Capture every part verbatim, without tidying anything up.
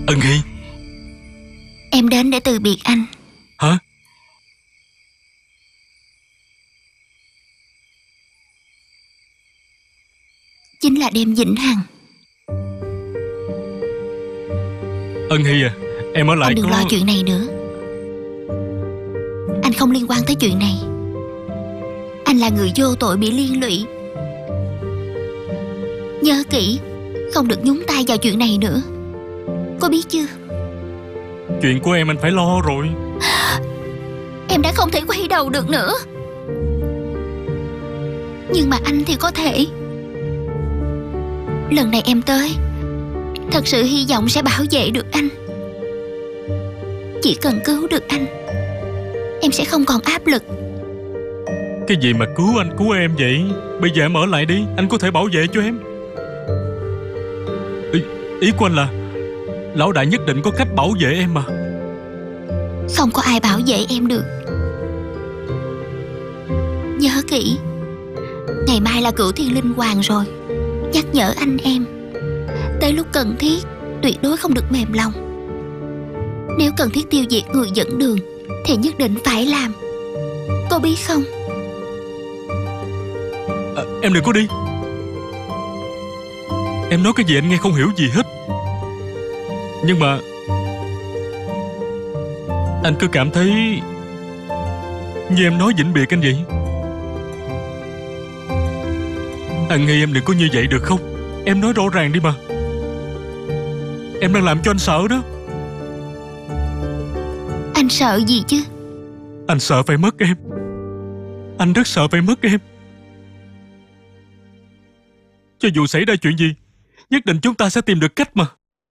Ân Hy. Em đến để từ biệt anh. Hả? Chính là đêm vĩnh hằng. Ân Hy à, em ở lại. Anh đừng có... lo chuyện này nữa. Anh không liên quan tới chuyện này. Anh là người vô tội bị liên lụy. Nhớ kỹ, không được nhúng tay vào chuyện này nữa. Có biết chưa? Chuyện của em anh phải lo rồi. Em đã không thể quay đầu được nữa. Nhưng mà anh thì có thể. Lần này em tới, thật sự hy vọng sẽ bảo vệ được anh. Chỉ cần cứu được anh, em sẽ không còn áp lực. Cái gì mà cứu anh cứu em vậy? Bây giờ em ở lại đi, anh có thể bảo vệ cho em. Ý, ý của anh là lão đại nhất định có cách bảo vệ em mà. Không có ai bảo vệ em được. Nhớ kỹ, ngày mai là cửu thiên linh hoàng rồi. Nhắc nhở anh em, tới lúc cần thiết tuyệt đối không được mềm lòng. Nếu cần thiết tiêu diệt người dẫn đường thì nhất định phải làm. Cô biết không? À, em đừng có đi. Em nói cái gì anh nghe không hiểu gì hết. Nhưng mà anh cứ cảm thấy như em nói vĩnh biệt anh vậy. Anh Nghi, em đừng có như vậy được không? Em nói rõ ràng đi mà. Em đang làm cho anh sợ đó. Anh sợ gì chứ? Anh sợ phải mất em. Anh rất sợ phải mất em. Cho dù xảy ra chuyện gì, nhất định chúng ta sẽ tìm được cách mà.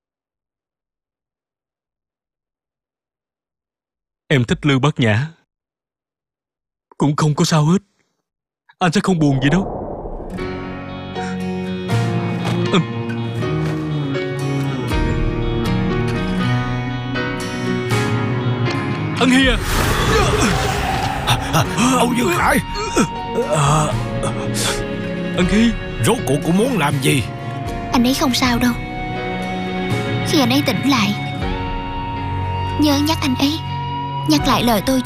Em thích Lưu Bát Nhã, cũng không có sao hết. Anh sẽ không buồn gì đâu. ừ. Ân Hy à. Âu Dương Khải. Ân Hy, rốt cuộc cũng muốn làm gì? Anh ấy không sao đâu. Khi anh ấy tỉnh lại, nhớ nhắc anh ấy, nhắc lại lời tôi